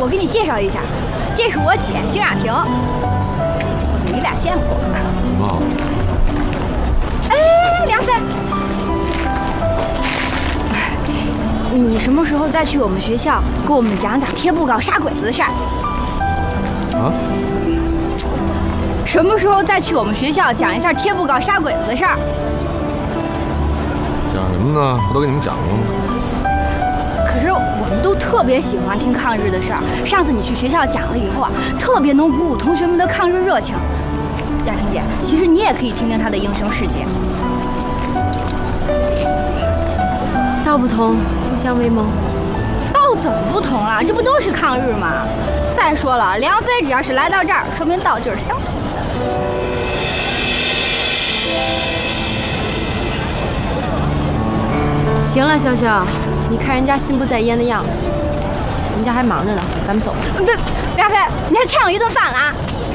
我给你介绍一下，这是我姐邢雅婷，你俩见过？ 哦。 哎，梁飞，你什么时候再去我们学校给我们讲讲贴布告杀鬼子的事儿？ 啊？ 什么时候再去我们学校讲一下贴布告杀鬼子的事儿？ 讲什么呢？不都跟你们讲过吗？ 可是我们都特别喜欢听抗日的事儿。上次你去学校讲了以后啊，特别能鼓舞同学们的抗日热情。亚萍姐，其实你也可以听听他的英雄事迹。 道不同，不相为谋。 道怎么不同了？这不都是抗日吗？再说了，梁飞只要是来到这儿，说明道就是相同的。 行了，潇潇，你看人家心不在焉的样子，人家还忙着呢，咱们走。 对，梁飞，你还欠我一顿饭了啊！